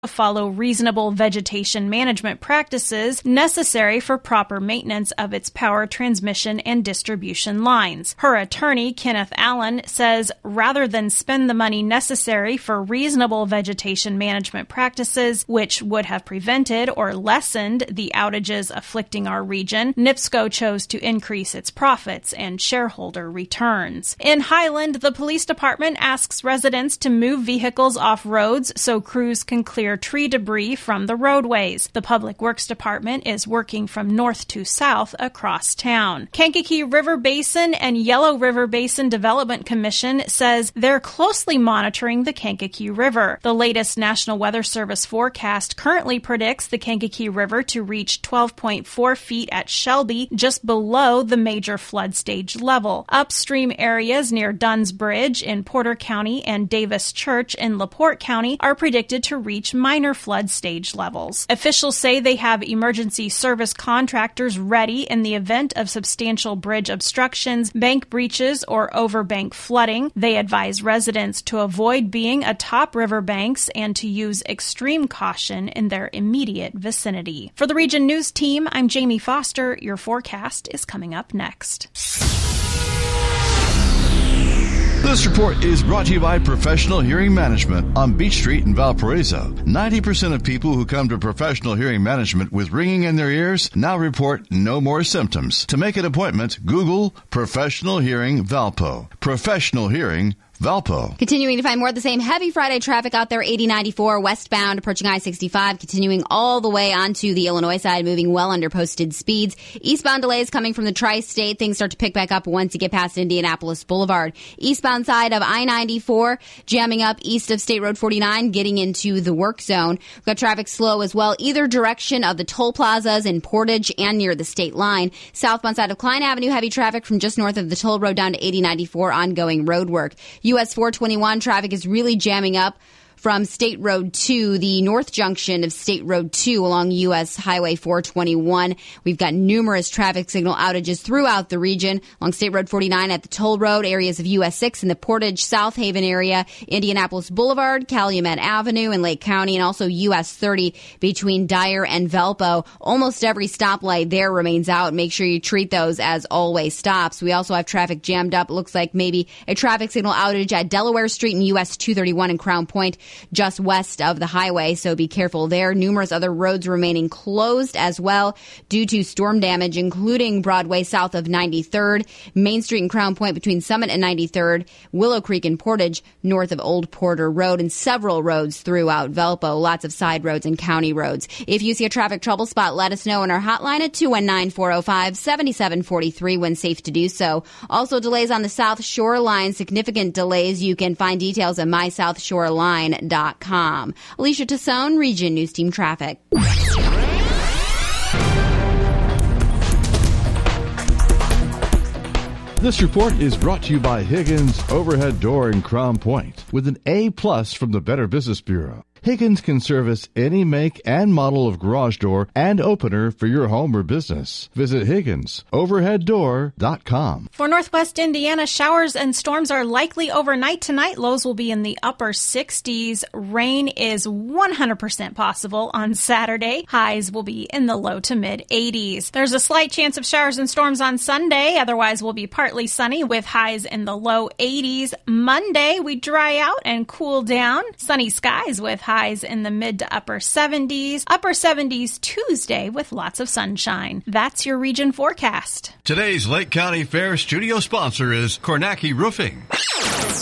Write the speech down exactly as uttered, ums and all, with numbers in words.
follow reasonable vegetation management practices necessary for proper maintenance of its power transmission and distribution lines. Her attorney, Kenneth Allen, says rather than spend the money necessary for reasonable vegetation management practices, which would have prevented or lessened the outages afflicting our region, NIPSCO chose to increase its profits and shareholder returns. In Highland, the police department asks residents to move vehicles off roads so crews can clear tree debris from the roadways. The Public Works Department is working from north to south across town. Kankakee River Basin and Yellow River Basin Development Commission says they're closely monitoring the Kankakee River. The latest National Weather Service forecast currently predicts the Kankakee River to reach twelve point four feet at Shelby, just below the major flood stage level. Upstream areas near Dunn's Bridge in Porter County and Davis Church in LaPorte County are predicted to reach minor flood stage levels. Officials say they have emergency service contractors ready in the event of substantial bridge obstructions, bank breaches, or overbank flooding. They advise residents to avoid being atop riverbanks and to use extreme caution in their immediate vicinity. For the Region News Team, I'm Jamie Foster. Your forecast is coming up next. This report is brought to you by Professional Hearing Management on Beach Street in Valparaiso. ninety percent of people who come to Professional Hearing Management with ringing in their ears now report no more symptoms. To make an appointment, Google Professional Hearing Valpo. Professional Hearing Valpo. Continuing to find more of the same heavy Friday traffic out there, eighty ninety-four westbound approaching I sixty-five, continuing all the way onto the Illinois side, moving well under posted speeds. Eastbound delays coming from the tri-state. Things start to pick back up once you get past Indianapolis Boulevard. Eastbound side of I ninety-four, jamming up east of State Road forty-nine, getting into the work zone. We've got traffic slow as well, either direction of the toll plazas in Portage and near the state line. Southbound side of Klein Avenue, heavy traffic from just north of the toll road down to eighty ninety-four, ongoing road work. U S four twenty-one traffic is really jamming up from State Road two, the north junction of State Road two along U S Highway four twenty-one. We've got numerous traffic signal outages throughout the region along State Road forty-nine at the toll road, areas of U S six in the Portage, South Haven area, Indianapolis Boulevard, Calumet Avenue in Lake County, and also U S thirty between Dyer and Valpo. Almost every stoplight there remains out. Make sure you treat those as always stops. We also have traffic jammed up. It looks like maybe a traffic signal outage at Delaware Street and U S two thirty-one in Crown Point, just west of the highway, so be careful there. Numerous other roads remaining closed as well due to storm damage, including Broadway south of ninety-third, Main Street and Crown Point between Summit and ninety-third, Willow Creek and Portage north of Old Porter Road, and several roads throughout Valpo, lots of side roads and county roads. If you see a traffic trouble spot, let us know on our hotline at two one nine, four oh five, seven seven four three when safe to do so. Also, delays on the South Shore Line, significant delays. You can find details at my south shore line dot com. Alicia Tassone, Region News Team Traffic. This report is brought to you by Higgins Overhead Door in Crown Point with an A plus from the Better Business Bureau. Higgins can service any make and model of garage door and opener for your home or business. Visit Higgins Overhead Door dot com. For Northwest Indiana, showers and storms are likely overnight tonight. Lows will be in the upper sixties. Rain is one hundred percent possible on Saturday. Highs will be in the low to mid eighties. There's a slight chance of showers and storms on Sunday. Otherwise, will be partly sunny with highs in the low eighties. Monday, we dry out and cool down. Sunny skies with highs in the mid to upper seventies. Upper seventies Tuesday with lots of sunshine. That's your region forecast. Today's Lake County Fair studio sponsor is Kornacki Roofing.